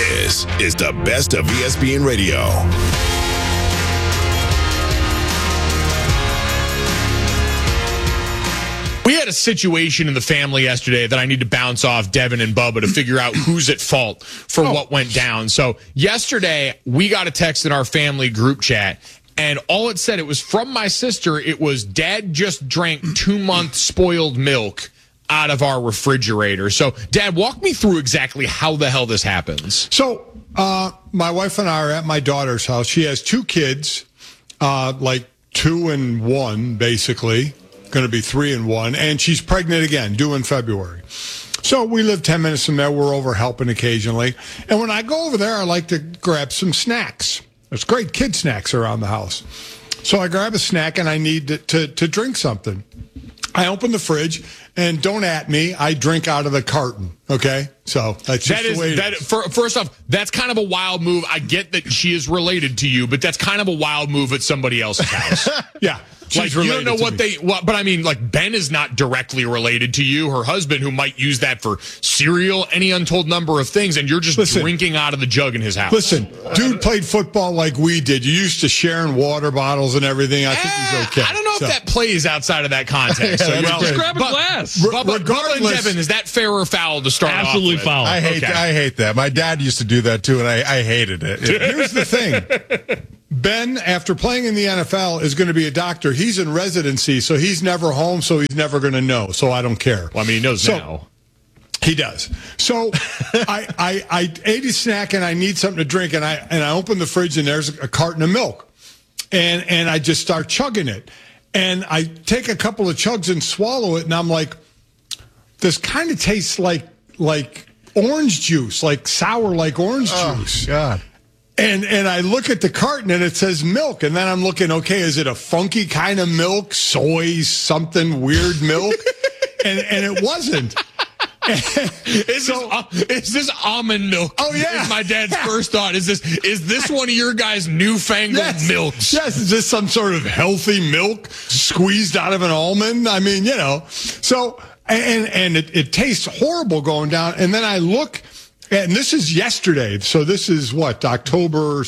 This is the best of ESPN Radio. We had a situation in the family yesterday that I need to bounce off Devin and Bubba to figure out who's at fault for what went down. So yesterday, we got a text in our family group chat, and all it said, it was from my sister. It was, Dad just drank 2-month spoiled milk out of our refrigerator. So, Dad, walk me through exactly how the hell this happens. So, my wife and I are at my daughter's house. She has 2 kids, like 2 and 1, basically. Going to be 3 and 1. And she's pregnant again, due in February. So we live 10 minutes from there. We're over helping occasionally. And when I go over there, I like to grab some snacks. There's great kid snacks around the house. So I grab a snack and I need to drink something. I open the fridge, and don't at me, I drink out of the carton, okay? So that's just the way it is. First off, that's kind of a wild move. I get that she is related to you, but that's kind of a wild move at somebody else's house. Yeah. Like, you don't know but I mean, like, Ben is not directly related to you. Her husband, who might use that for cereal, any untold number of things, and you're just drinking out of the jug in his house. Listen, dude played football like we did. You used to sharing water bottles and everything. I think he's okay. I don't know if that plays outside of that context. So just grab a glass. Bubba and Devin, is that fair or foul to start Absolutely off with? foul. I hate that. My dad used to do that too, and I hated it. Here's the thing. Ben, after playing in the NFL, is going to be a doctor. He's in residency, so he's never home, so he's never going to know. So I don't care. Well, I mean, he knows now. He does. So I ate a snack, and I need something to drink, and I open the fridge, and there's a carton of milk. And I just start chugging it. And I take a couple of chugs and swallow it, and I'm like, this kind of tastes like orange juice, like sour like orange juice. God. And I look at the carton and it says milk. And then I'm looking, okay, is it a funky kind of milk? Soy, something weird milk? and it wasn't. Is this almond milk? Oh, yeah. Is my dad's first thought. Is this one of your guys' newfangled milks? Yes. Is this some sort of healthy milk squeezed out of an almond? I mean, So, and it tastes horrible going down. And then I look. And this is yesterday, so this is what, October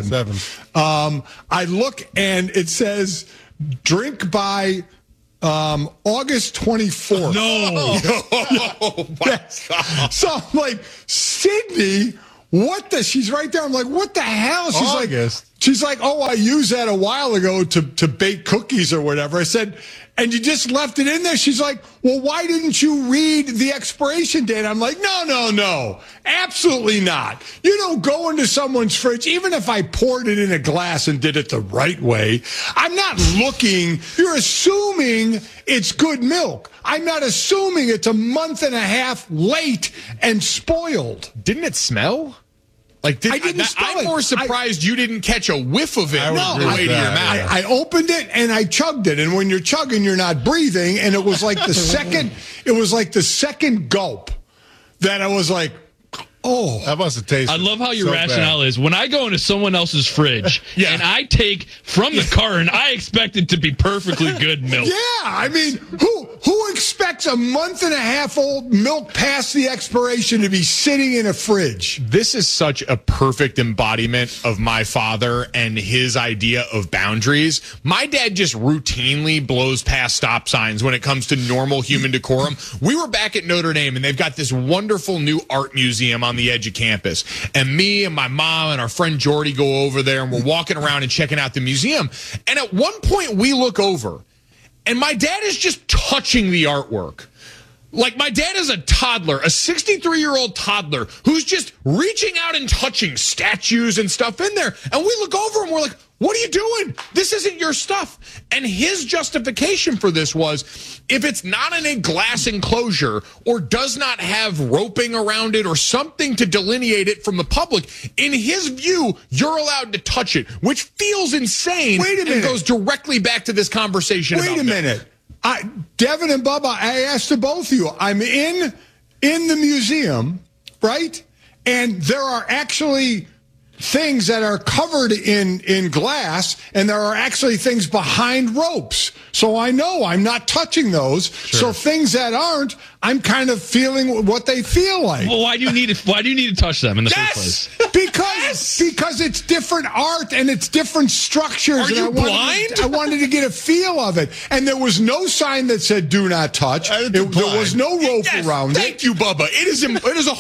7th? I look, and it says, drink by August 24th. No. Oh, my God. So I'm like, Sydney, she's right there. I'm like, what the hell? She's like, oh, I used that a while ago to bake cookies or whatever. I said, and you just left it in there? She's like, well, why didn't you read the expiration date? I'm like, no, absolutely not. You don't go into someone's fridge, even if I poured it in a glass and did it the right way. I'm not looking. You're assuming it's good milk. I'm not assuming it's a month and a half late and spoiled. Didn't it smell? Like, I'm more surprised you didn't catch a whiff of it. No, to your mouth. I opened it and I chugged it. And when you're chugging, you're not breathing. And it was like the second gulp that I was like, oh. That must have tasted. I love how your so rationale bad. is. When I go into someone else's fridge and I take from the carton, I expect it to be perfectly good milk. Yeah, I mean, who expects a month and a half old milk past the expiration to be sitting in a fridge? This is such a perfect embodiment of my father and his idea of boundaries. My dad just routinely blows past stop signs when it comes to normal human decorum. We were back at Notre Dame, and they've got this wonderful new art museum on the edge of campus. And me and my mom and our friend Jordy go over there, and we're walking around and checking out the museum. And at one point, we look over, and my dad is just touching the artwork. Like, my dad is a toddler, a 63-year-old toddler who's just reaching out and touching statues and stuff in there. And we look over and we're like, what are you doing? This isn't your stuff. And his justification for this was, if it's not in a glass enclosure or does not have roping around it or something to delineate it from the public, in his view, you're allowed to touch it, which feels insane. Wait a minute. And goes directly back to this conversation. Wait a minute. Devin and Bubba, I asked to both of you. I'm in the museum, right? And there are actually things that are covered in glass, and there are actually things behind ropes. So I know I'm not touching those. Sure. So things that aren't, I'm kind of feeling what they feel like. Well, why do you need to touch them in the first place? Because it's different art and it's different structures. Are you blind? I wanted to get a feel of it. And there was no sign that said do not touch. There was no rope around it. Thank you, Bubba. It is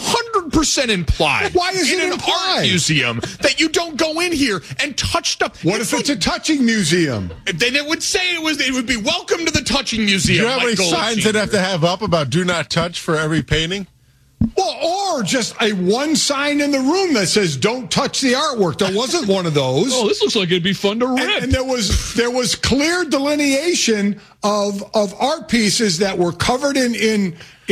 100% implied. Why is it in an implied? art museum that you don't go in here and touch stuff? What if it's a touching museum? Then it would say it would be welcome to the touching museum. Do you know how many signs they'd have to have up about do not touch for every painting? Well, or just a one sign in the room that says "Don't touch the artwork." There wasn't one of those. Oh, this looks like it'd be fun to rip. And there was clear delineation of art pieces that were covered in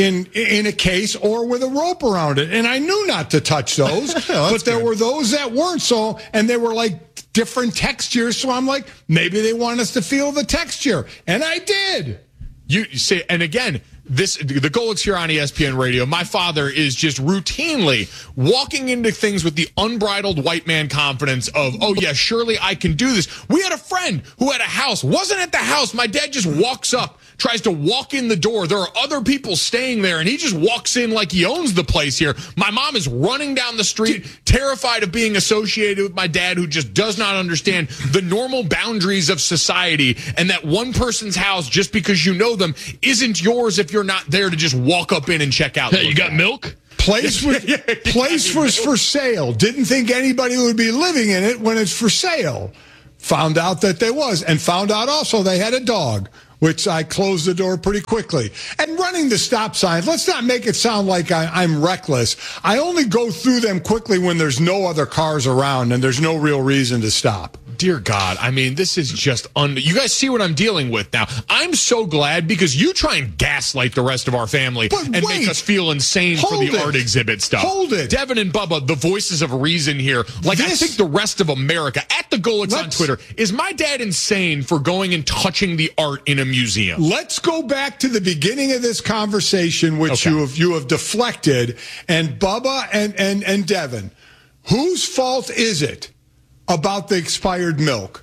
a case or with a rope around it. And I knew not to touch those, but there were those that weren't so, and they were like different textures. So I'm like, maybe they want us to feel the texture, and I did. You say, and again, the Golics here on ESPN Radio, my father is just routinely walking into things with the unbridled white man confidence of, oh, yeah, surely I can do this. We had a friend who had a house, wasn't at the house. My dad just walks up, tries to walk in the door. There are other people staying there, and he just walks in like he owns the place here. My mom is running down the street, terrified of being associated with my dad, who just does not understand the normal boundaries of society, and that one person's house, just because you know them, isn't yours if you're not there to just walk up in and check out. Hey, you got milk? Place was for sale. Didn't think anybody would be living in it when it's for sale. Found out that there was, and found out also they had a dog, which I closed the door pretty quickly. And running the stop signs, let's not make it sound like I'm reckless. I only go through them quickly when there's no other cars around and there's no real reason to stop. Dear God, I mean, this is just you guys see what I'm dealing with now. I'm so glad because you try and gaslight the rest of our family and make us feel insane for the art exhibit stuff. Hold it. Devin and Bubba, the voices of reason here. Like, I think the rest of America, at the Golics on Twitter, is my dad insane for going and touching the art in a museum? Let's go back to the beginning of this conversation, which you have deflected. And Bubba and Devin, whose fault is it about the expired milk?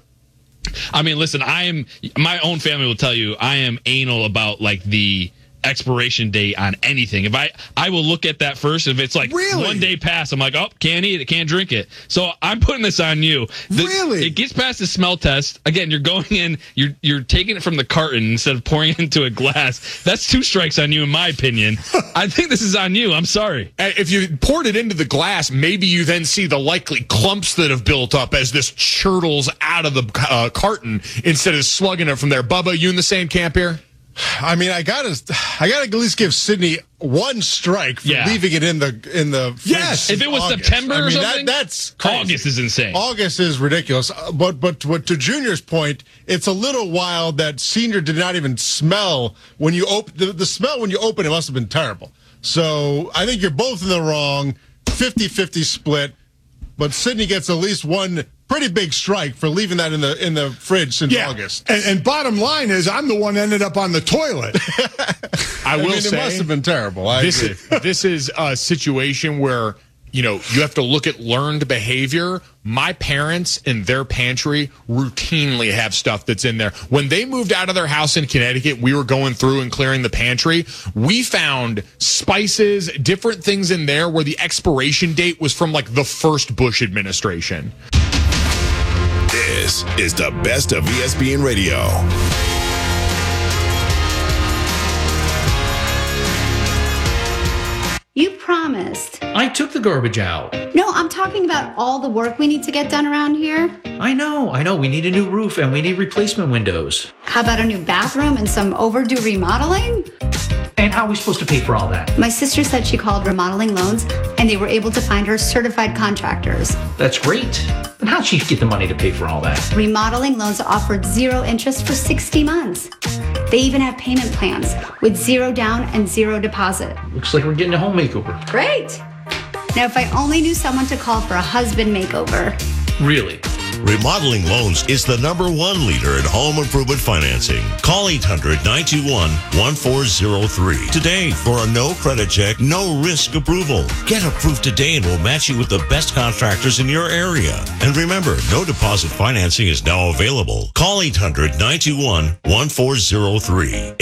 I mean, listen, my own family will tell you I am anal about like the expiration date on anything. If I will look at that first. If it's like 1 day past, I'm like, oh, can't eat it, can't drink it. So I'm putting this on you. It gets past the smell test. Again, you're going in, you're taking it from the carton instead of pouring it into a glass. That's 2 strikes on you, in my opinion. I think this is on you. I'm sorry. If you poured it into the glass, maybe you then see the likely clumps that have built up as this churtles out of the carton instead of slugging it from there. Bubba, you in the same camp here? I mean, I gotta at least give Sydney 1 strike for leaving it in the fridge. Yes, if it was August. September or something, that's crazy. August is insane. August is ridiculous. But to Junior's point, it's a little wild that Senior did not even smell when you open the smell when you open it must have been terrible. So I think you're both in the wrong. 50-50 split, but Sydney gets at least 1 pretty big strike for leaving that in the fridge since August. And bottom line is, I'm the one that ended up on the toilet. I will say, it must have been terrible. This is a situation where, you have to look at learned behavior. My parents in their pantry routinely have stuff that's in there. When they moved out of their house in Connecticut, we were going through and clearing the pantry. We found spices, different things in there where the expiration date was from like the first Bush administration. This is the best of ESPN Radio. You promised. I took the garbage out. No, I'm talking about all the work we need to get done around here. I know. We need a new roof and we need replacement windows. How about a new bathroom and some overdue remodeling? And how are we supposed to pay for all that? My sister said she called Remodeling Loans and they were able to find her certified contractors. That's great. But how'd she get the money to pay for all that? Remodeling Loans offered 0 interest for 60 months. They even have payment plans with 0 down and 0 deposit. Looks like we're getting a home makeover. Great. Now, if I only knew someone to call for a husband makeover. Really? Remodeling Loans is the #1 leader in home improvement financing. Call 800-921-1403 today for a no credit check, no risk approval. Get approved today and we'll match you with the best contractors in your area. And remember, no deposit financing is now available. Call 800-921-1403.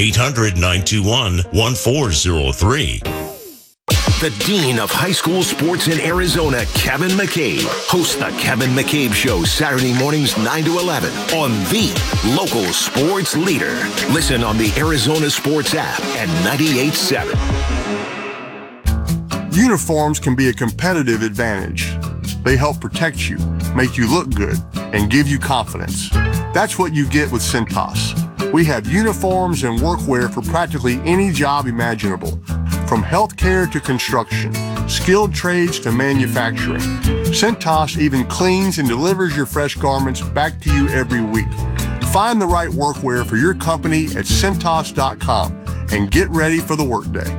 800-921-1403. The Dean of High School Sports in Arizona, Kevin McCabe, hosts the Kevin McCabe Show Saturday mornings 9 to 11 on the local sports leader. Listen on the Arizona Sports app and 98.7. Uniforms can be a competitive advantage. They help protect you, make you look good, and give you confidence. That's what you get with Cintas. We have uniforms and workwear for practically any job imaginable. From healthcare to construction, skilled trades to manufacturing, Cintas even cleans and delivers your fresh garments back to you every week. Find the right workwear for your company at Cintas.com and get ready for the workday.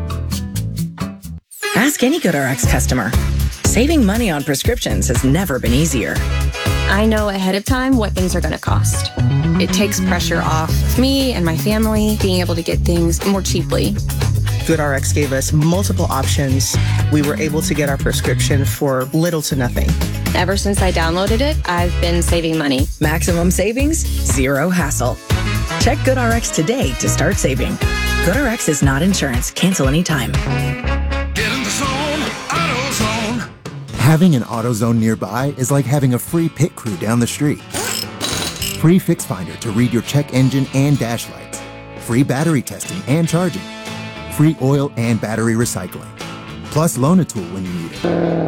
Ask any GoodRx customer. Saving money on prescriptions has never been easier. I know ahead of time what things are going to cost. It takes pressure off me and my family being able to get things more cheaply. GoodRx gave us multiple options. We were able to get our prescription for little to nothing. Ever since I downloaded it, I've been saving money. Maximum savings, zero hassle. Check GoodRx today to start saving. GoodRx is not insurance. Cancel anytime. Get in the zone, AutoZone. Having an AutoZone nearby is like having a free pit crew down the street. Free Fix Finder to read your check engine and dash lights. Free battery testing and charging. Free oil and battery recycling. Plus Loan-A-Tool when you need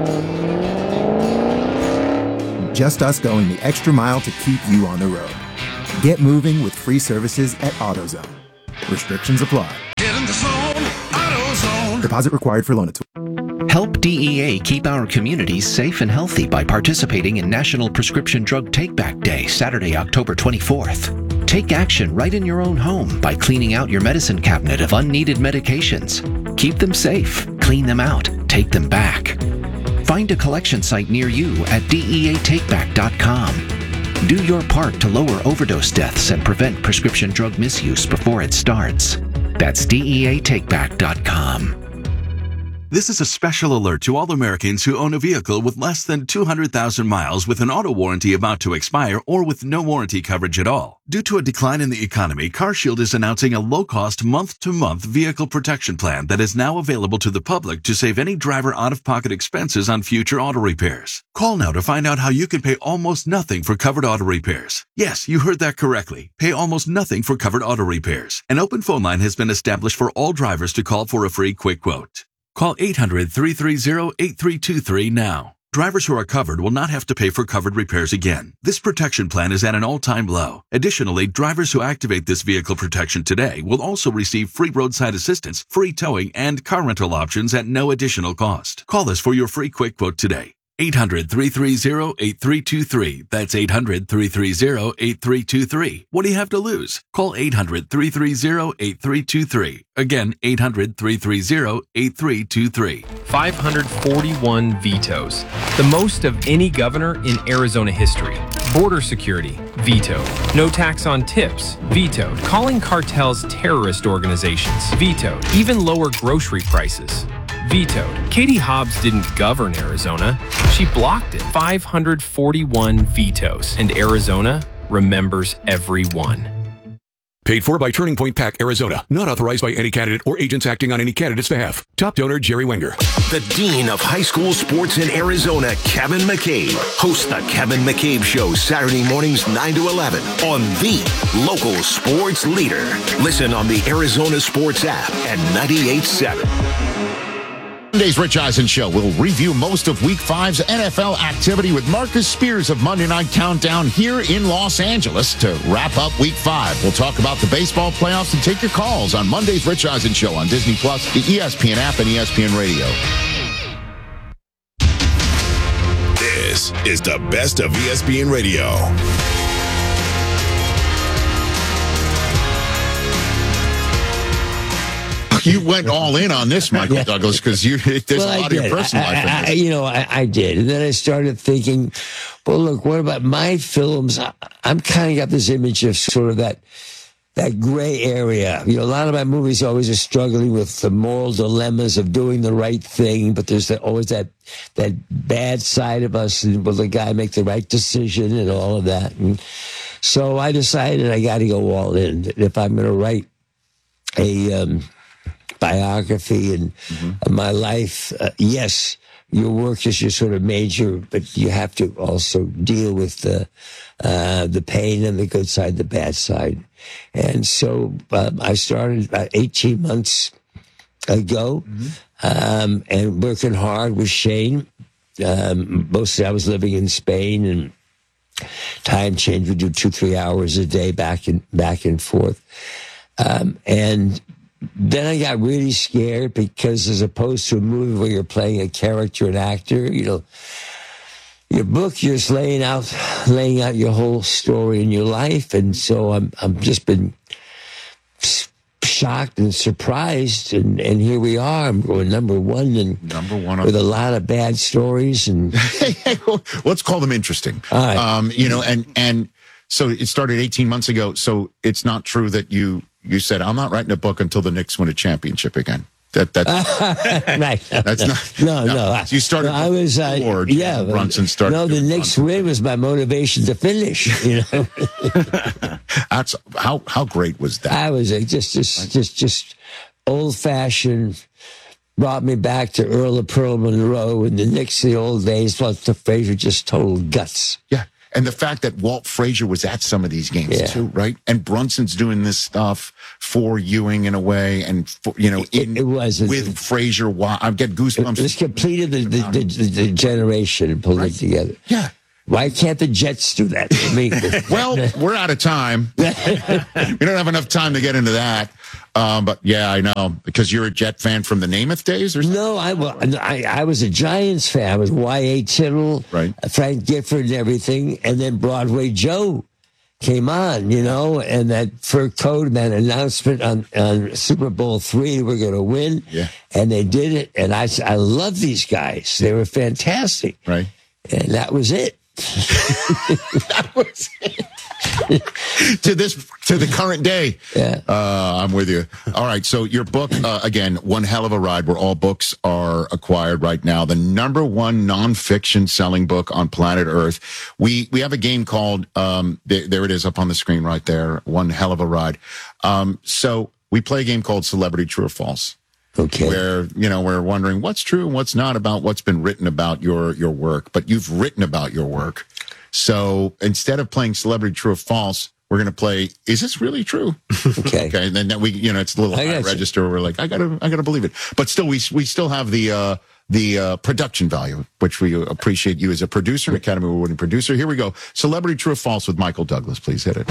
it. Just us going the extra mile to keep you on the road. Get moving with free services at AutoZone. Restrictions apply. Get in the zone, AutoZone. Deposit required for Loan-A-Tool. Help DEA keep our communities safe and healthy by participating in National Prescription Drug Take-Back Day, Saturday, October 24th. Take action right in your own home by cleaning out your medicine cabinet of unneeded medications. Keep them safe, clean them out, take them back. Find a collection site near you at DEATakeback.com. Do your part to lower overdose deaths and prevent prescription drug misuse before it starts. That's DEATakeback.com. This is a special alert to all Americans who own a vehicle with less than 200,000 miles with an auto warranty about to expire or with no warranty coverage at all. Due to a decline in the economy, CarShield is announcing a low-cost month-to-month vehicle protection plan that is now available to the public to save any driver out-of-pocket expenses on future auto repairs. Call now to find out how you can pay almost nothing for covered auto repairs. Yes, you heard that correctly. Pay almost nothing for covered auto repairs. An open phone line has been established for all drivers to call for a free quick quote. Call 800-330-8323 now. Drivers who are covered will not have to pay for covered repairs again. This protection plan is at an all-time low. Additionally, drivers who activate this vehicle protection today will also receive free roadside assistance, free towing, and car rental options at no additional cost. Call us for your free quick quote today. 800-330-8323. That's 800-330-8323. What do you have to lose? Call 800-330-8323. Again, 800-330-8323. 541 vetoes. The most of any governor in Arizona history. Border security, vetoed. No tax on tips, vetoed. Calling cartels terrorist organizations, vetoed. Even lower grocery prices, vetoed. Katie Hobbs didn't govern Arizona. She blocked it. 541 vetoes. And Arizona remembers every one. Paid for by Turning Point PAC, Arizona. Not authorized by any candidate or agents acting on any candidate's behalf. Top donor, Jerry Wenger. The Dean of High School Sports in Arizona, Kevin McCabe, hosts the Kevin McCabe Show Saturday mornings 9 to 11 on the local sports leader. Listen on the Arizona Sports app and 98.7. Monday's Rich Eisen Show will review most of Week 5's NFL activity with Marcus Spears of Monday Night Countdown here in Los Angeles to wrap up Week 5. We'll talk about the baseball playoffs and take your calls on Monday's Rich Eisen Show on Disney+, the ESPN app, and ESPN Radio. This is the best of ESPN Radio. You went all in on this, Michael Douglas, because there's a lot of your personal life in this. I did. And then I started thinking, well, look, what about my films? I'm kind of got this image of sort of that gray area. A lot of my movies always are struggling with the moral dilemmas of doing the right thing, but there's always that bad side of us, and will the guy make the right decision and all of that. And so I decided I got to go all in. If I'm going to write a biography and my life, yes, your work is your sort of major, but you have to also deal with the pain and the good side, the bad side. And so I started about 18 months ago, and working hard with Shane. Mostly I was living in Spain, and time change. We do 2-3 hours a day back and forth. And then I got really scared because, as opposed to a movie where you're playing a character, an actor, your book, you're just laying out your whole story in your life. And so I'm just been shocked and surprised, and here we are. I'm going number one with a lot of bad stories, and let's call them interesting. All right. And so it started 18 months ago. So it's not true that you said, I'm not writing a book until the Knicks win a championship again. That's right. That's not. No. You started. I was. Brunson started. No, the Knicks win was my motivation to finish. That's how great was that? I was just old fashioned. Brought me back to Earl of Pearl Monroe and the Knicks of the old days. Plus the Frazier, just total guts. Yeah. And the fact that Walt Frazier was at some of these games too, right? And Brunson's doing this stuff for Ewing in a way, and it was with Frazier. I get goosebumps. It completed the generation and pulled it together. Yeah. Why can't the Jets do that to me? Well, we're out of time. We don't have enough time to get into that. But yeah, I know, because you're a Jet fan from the Namath days, or something? No, I was a Giants fan. I was Y.A. Tittle, right, Frank Gifford, and everything, and then Broadway Joe came on, and that fur coat and that announcement on Super Bowl III, we're going to win, and they did it, and I love these guys. They were fantastic, right, and that was it. That was it. to the current day. Yeah. I'm with you. All right. So your book, again, One Hell of a Ride, where all books are acquired right now. The #1 nonfiction selling book on planet Earth. We have a game called, there it is up on the screen right there. One Hell of a Ride. So we play a game called Celebrity True or False. Okay. Where, we're wondering what's true and what's not about what's been written about your work, but you've written about your work. So instead of playing Celebrity True or False, we're going to play, is this really true? Okay. Okay. And then we, it's a little high register where we're like, I gotta believe it. But still, we still have the production value, which we appreciate you as a producer, an Academy Award-winning producer. Here we go. Celebrity True or False with Michael Douglas. Please hit it.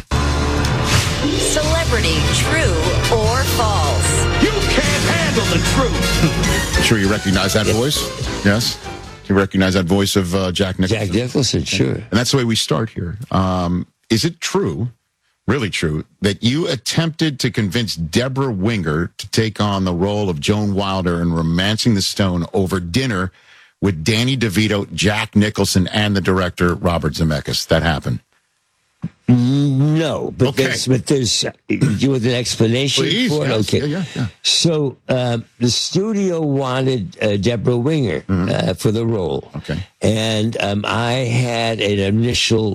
Celebrity True or False? You can't handle the truth. I'm sure you recognize that voice. Yes. You recognize that voice of Jack Nicholson? Jack Nicholson, sure. And that's the way we start here. Is it true, really true, that you attempted to convince Deborah Winger to take on the role of Joan Wilder in Romancing the Stone over dinner with Danny DeVito, Jack Nicholson, and the director Robert Zemeckis? That happened? No, but there's you with an explanation for it. Yes. Okay, Yeah. So the studio wanted Deborah Winger for the role. Okay, and I had an initial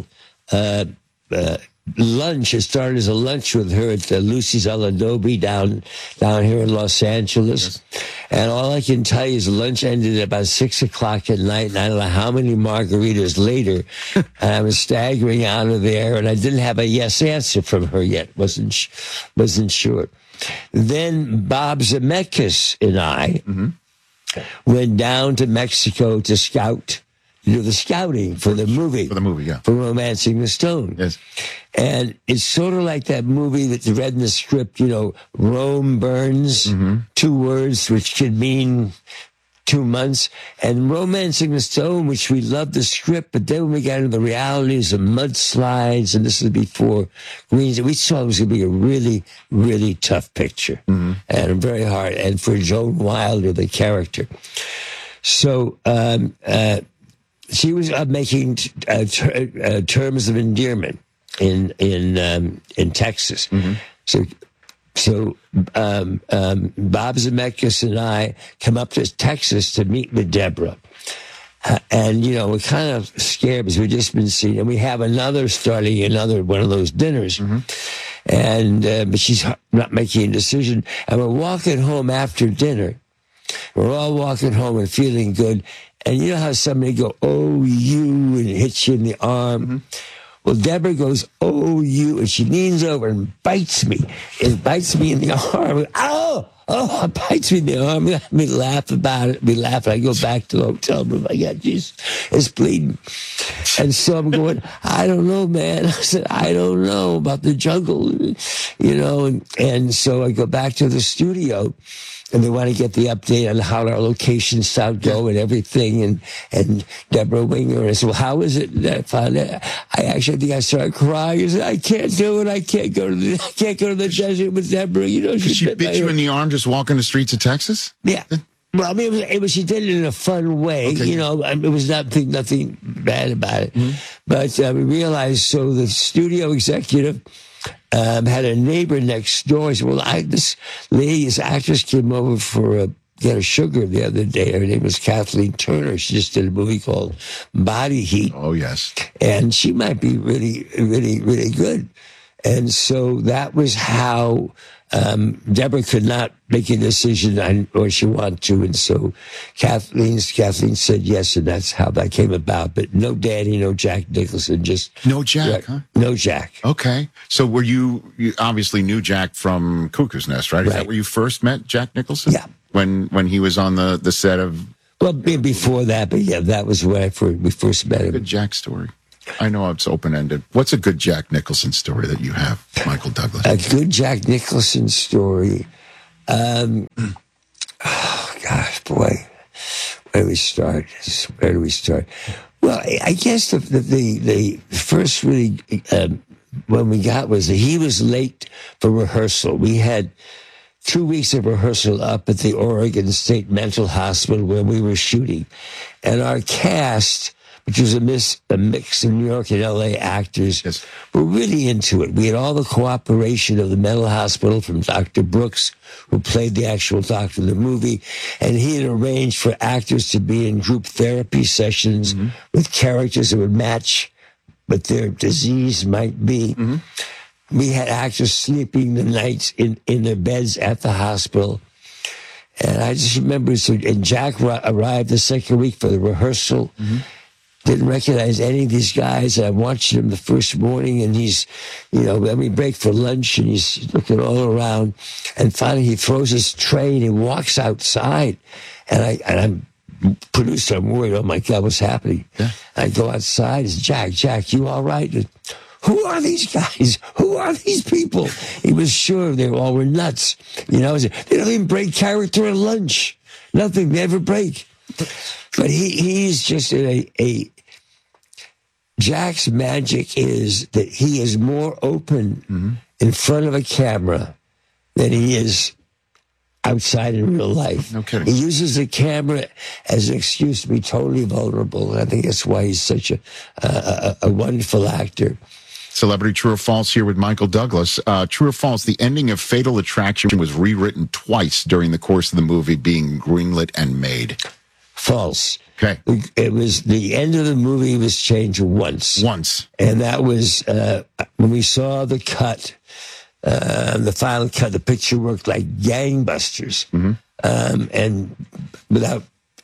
lunch. It started as a lunch with her at Lucy's Aladobi down here in Los Angeles. Yes. And all I can tell you is lunch ended at about 6:00 at night, and I don't know how many margaritas later. And I was staggering out of there, and I didn't have a yes answer from her yet. Wasn't sure. Then Bob Zemeckis and I went down to Mexico to scout. The scouting for the movie. For the movie, yeah. For Romancing the Stone. Yes. And it's sort of like that movie that's read in the script, Rome burns, 2 words, which could mean 2 months, and Romancing the Stone, which we loved the script, but then when we got into the realities of mudslides, and this was before Greens, we saw it was going to be a really, really tough picture, and very hard, and for Joan Wilder, the character. So she was making Terms of Endearment in Texas. So Bob Zemeckis and I come up to Texas to meet with Deborah. And, we're kind of scared because we've just been seeing, and we have starting another one of those dinners. And, but she's not making a decision. And we're walking home after dinner. We're all walking home and feeling good. And you know how somebody go, oh, you, and hits you in the arm? Well, Deborah goes, oh, you, and she leans over and bites me. It bites me in the arm. It bites me in the arm. We laugh about it. We laugh. I go back to the hotel room. I got Jesus, it's bleeding. And so I'm going, I don't know, man. I said, I don't know about the jungle, and so I go back to the studio. And they want to get the update on how our locations sound go and everything. And Deborah Winger, and I said, well, how is it that I found it? I actually think I started crying. I said, I can't do it. I can't go to the desert with Deborah. She bit you in the arm just walking the streets of Texas? Yeah. Well, I mean, it was she did it in a fun way. Okay. It was nothing bad about it. But we realized, so the studio executive had a neighbor next door. He said, well, this actress came over for get a sugar the other day. Her name was Kathleen Turner. She just did a movie called Body Heat. Oh, yes. And she might be really, really, really good. And so that was how Deborah could not make a decision or she wanted to. And so Kathleen said yes, and that's how that came about. But no Danny, no Jack Nicholson, just... No Jack, huh? No Jack. Okay. So were you obviously knew Jack from Cuckoo's Nest, right? Is that where you first met Jack Nicholson? Yeah. When he was on the set of... Well, before that, but yeah, that was where we first met him. Good Jack story. I know it's open-ended. What's a good Jack Nicholson story that you have, Michael Douglas? A good Jack Nicholson story. Oh, gosh, boy. Where do we start? Well, I guess the first really one we got was that he was late for rehearsal. We had 2 weeks of rehearsal up at the Oregon State Mental Hospital where we were shooting. And our cast, which was a mix of New York and L.A. actors, were really into it. We had all the cooperation of the mental hospital from Dr. Brooks, who played the actual doctor in the movie, and he had arranged for actors to be in group therapy sessions with characters that would match what their disease might be. We had actors sleeping the nights in their beds at the hospital. And I just remember, and Jack arrived the second week for the rehearsal. Didn't recognize any of these guys. I watched him the first morning, and he's, then we break for lunch, and he's looking all around. And finally, he throws his tray, and he walks outside. And I'm producer, I'm worried, oh my God, what's happening? Yeah. I go outside, it's Jack, you all right? And, who are these guys? Who are these people? He was sure they all were nuts. They don't even break character at lunch. Nothing, they never break. But he's just Jack's magic is that he is more open in front of a camera than he is outside in real life. No kidding. He uses the camera as an excuse to be totally vulnerable, and I think that's why he's such a wonderful actor. Celebrity True or False here with Michael Douglas. True or False, the ending of Fatal Attraction was rewritten twice during the course of the movie being greenlit and made. False. Okay. It was the end of the movie was changed once. And that was when we saw the cut, the final cut, the picture worked like gangbusters. And without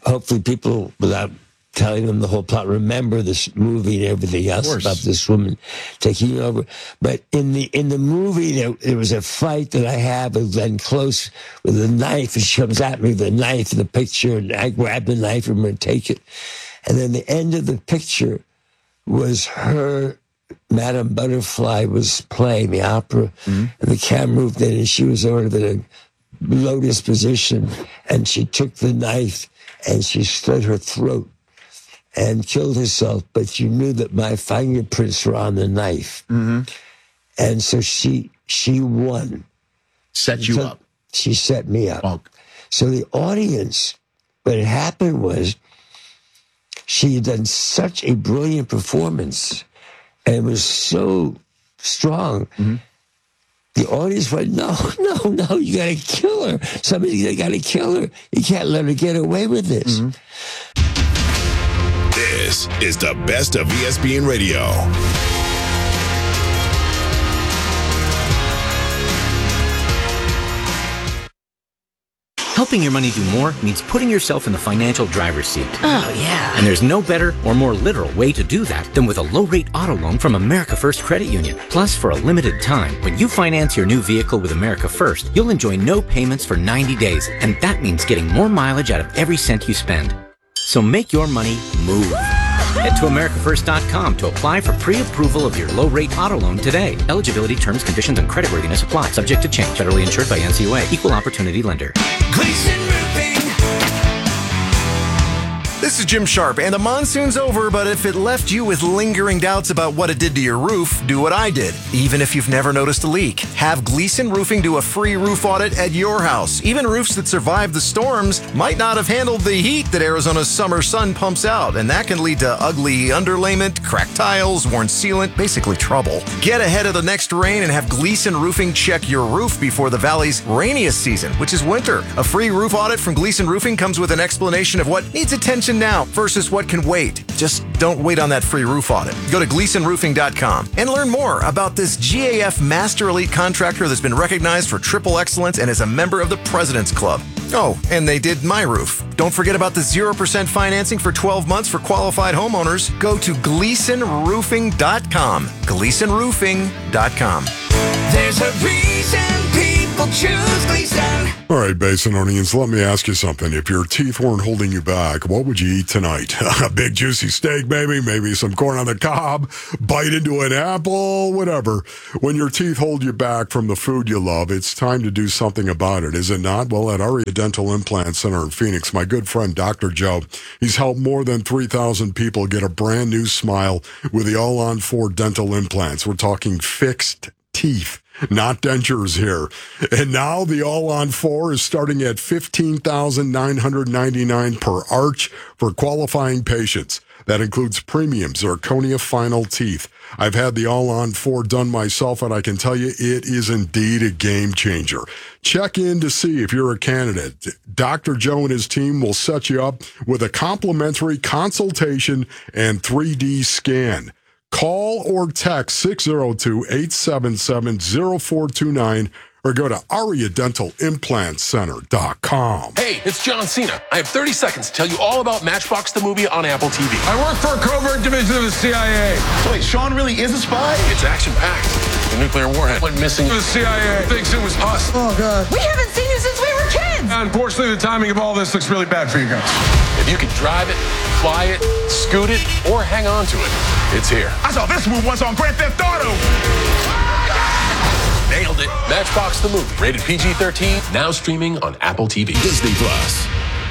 telling them the whole plot, remember this movie and everything else about this woman taking over. But in the movie, there was a fight that I have with Glenn Close with a knife, and she comes at me with a knife in the picture, and I grab the knife and I'm going to take it. And then the end of the picture was her, Madame Butterfly was playing the opera, and the camera moved in, and she was sort of in a lotus position, and she took the knife and she slit her throat and killed herself, but you knew that my fingerprints were on the knife. Mm-hmm. And so she won. Set you up. She set me up. Oh. So the audience, what had happened was she had done such a brilliant performance and was so strong. Mm-hmm. The audience went, no, you got to kill her. Somebody's got to kill her. You can't let her get away with this. Mm-hmm. This is the best of ESPN Radio. Helping your money do more means putting yourself in the financial driver's seat. Oh, yeah. And there's no better or more literal way to do that than with a low-rate auto loan from America First Credit Union. Plus, for a limited time, when you finance your new vehicle with America First, you'll enjoy no payments for 90 days. And that means getting more mileage out of every cent you spend. So make your money move. Head to AmericaFirst.com to apply for pre-approval of your low-rate auto loan today. Eligibility, terms, conditions, and creditworthiness apply. Subject to change. Federally insured by NCUA. Equal opportunity lender. Gleason Roofing. This is Jim Sharp, and the monsoon's over, but if it left you with lingering doubts about what it did to your roof, do what I did. Even if you've never noticed a leak, have Gleason Roofing do a free roof audit at your house. Even roofs that survived the storms might not have handled the heat that Arizona's summer sun pumps out, and that can lead to ugly underlayment, cracked tiles, worn sealant, basically trouble. Get ahead of the next rain and have Gleason Roofing check your roof before the valley's rainiest season, which is winter. A free roof audit from Gleason Roofing comes with an explanation of what needs attention now versus what can wait. Just don't wait on that free roof audit. Go to GleasonRoofing.com and learn more about this GAF Master Elite contractor that's been recognized for triple excellence and is a member of the President's Club. Oh, and they did my roof. Don't forget about the 0% financing for 12 months for qualified homeowners. Go to GleasonRoofing.com. GleasonRoofing.com. There's a reason people choose Gleason. All right, Basinonians, let me ask you something. If your teeth weren't holding you back, what would you eat tonight? A big juicy steak, maybe some corn on the cob, bite into an apple, whatever. When your teeth hold you back from the food you love, it's time to do something about it, is it not? Well, at Aria Dental Implant Center in Phoenix, my good friend Dr. Joe, he's helped more than 3,000 people get a brand new smile with the All-on-4 dental implants. We're talking fixed teeth, not dentures here. And now the All-on-4 is starting at $15,999 per arch for qualifying patients. That includes premium zirconia final teeth. I've had the All-on-4 done myself, and I can tell you it is indeed a game changer. Check in to see if you're a candidate. Dr. Joe and his team will set you up with a complimentary consultation and 3D scan. Call or text 602-877-0429 or go to AriaDentalImplantCenter.com. Hey, it's John Cena. I have 30 seconds to tell you all about Matchbox the movie on Apple TV. I work for a covert division of the CIA. Wait, Sean really is a spy? It's action-packed. The nuclear warhead went missing. The CIA thinks it was us. Oh, God. We haven't seen you since we were kids. Unfortunately, the timing of all this looks really bad for you guys. If you can drive it, fly it, scoot it, or hang on to it, it's here. I saw this move once on Grand Theft Auto. Nailed it. Matchbox the movie. Rated PG-13. Now streaming on Apple TV. Disney Plus.